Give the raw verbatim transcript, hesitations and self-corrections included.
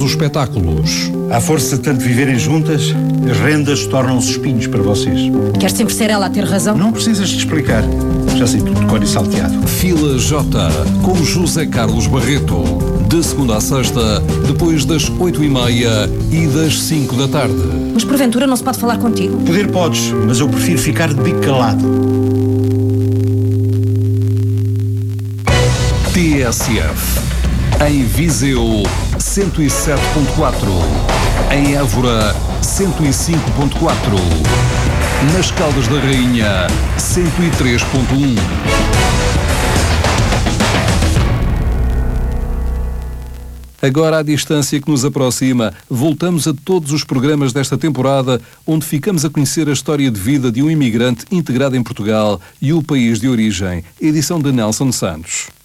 dos espetáculos. À força de tanto viverem juntas, as rendas tornam-se espinhos para vocês. Quer sempre ser ela a ter razão? Não precisas de explicar. Já sei tudo de cor e salteado. Fila J, com José Carlos Barreto. De segunda a sexta, depois das oito e meia e das cinco da tarde. Mas porventura não se pode falar contigo? Poder podes, mas eu prefiro ficar de bico calado. T S F. Em Viseu, cento e sete ponto quatro. Em Évora, cento e cinco ponto quatro. Nas Caldas da Rainha, cento e três ponto um. Agora, à distância que nos aproxima, voltamos a todos os programas desta temporada, onde ficamos a conhecer a história de vida de um imigrante integrado em Portugal e o país de origem. Edição de Nelson Santos.